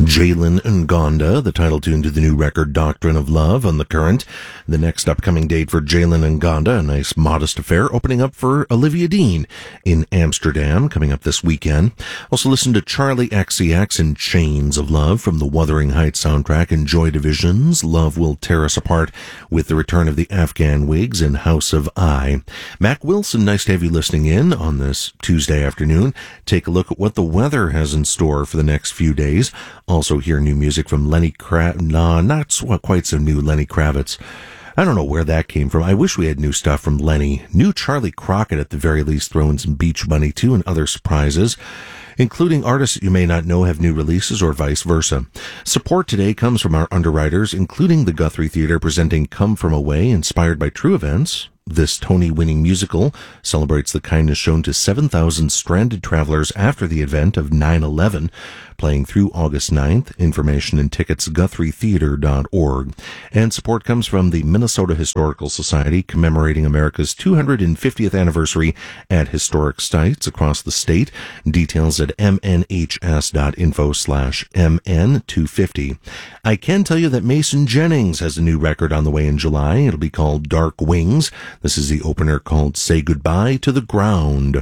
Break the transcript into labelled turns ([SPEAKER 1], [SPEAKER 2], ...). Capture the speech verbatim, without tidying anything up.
[SPEAKER 1] Jalen Ngonda, the title tune to the new record Doctrine of Love on The Current. The next upcoming date for Jalen Ngonda, a nice modest affair, opening up for Olivia Dean in Amsterdam, coming up this weekend. Also listen to Charlie X C X and Chains of Love from the Wuthering Heights soundtrack and Joy Division's Love Will Tear Us Apart with the return of the Afghan Wigs in House of I. Mac Wilson, nice to have you listening in on this Tuesday afternoon. Take a look at what the weather has in store for the next few days. Also hear new music from Lenny Kravitz. Nah, not quite so new Lenny Kravitz. I don't know where that came from. I wish we had new stuff from Lenny. New Charlie Crockett at the very least, throwing some Beach Bunny too, and other surprises, including artists you may not know have new releases or vice versa. Support today comes from our underwriters, including the Guthrie Theater presenting Come From Away, inspired by true events. This Tony-winning musical celebrates the kindness shown to seven thousand stranded travelers after the event of nine eleven, playing through August ninth. Information and tickets, guthrie theater dot org. And support comes from the Minnesota Historical Society, commemorating America's two hundred fiftieth anniversary at historic sites across the state. Details at m n h s dot info slash m n two fifty. I can tell you that Mason Jennings has a new record on the way in July. It'll be called Dark Wings. This is the opener called Say Goodbye to the Ground.